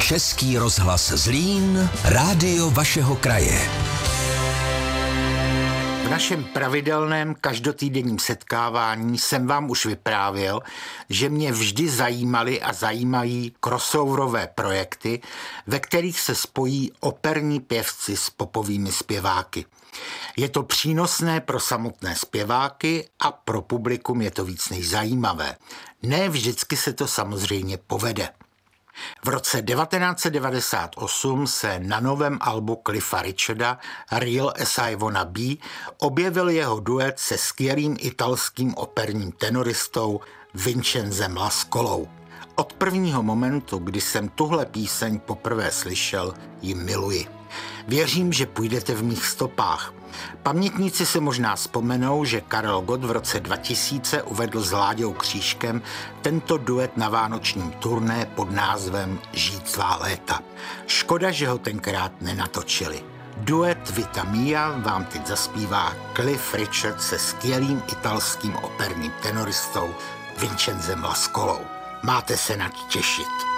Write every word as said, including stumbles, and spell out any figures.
Český rozhlas Zlín, rádio vašeho kraje. V našem pravidelném každotýdenním setkávání jsem vám už vyprávěl, že mě vždy zajímaly a zajímají crossoverové projekty, ve kterých se spojí operní pěvci s popovými zpěváky. Je to přínosné pro samotné zpěváky a pro publikum je to víc než zajímavé. Ne vždycky se to samozřejmě povede. V roce devatenáct set devadesát osm se na novém albu Cliffa Richarda Real As I Wanna Be objevil jeho duet se skvělým italským operním tenoristou Vincenzem Lascolou. Od prvního momentu, kdy jsem tuhle píseň poprvé slyšel, ji miluji. Věřím, že půjdete v mých stopách. Pamětníci si možná vzpomenou, že Karel Gott v roce dva tisíce uvedl s Láďou Křížkem tento duet na vánočním turné pod názvem Žít svá léta. Škoda, že ho tenkrát nenatočili. Duet Vita Mia vám teď zaspívá Cliff Richard se skvělým italským operním tenoristou Vincenzem Lascolou. Máte se na to těšit.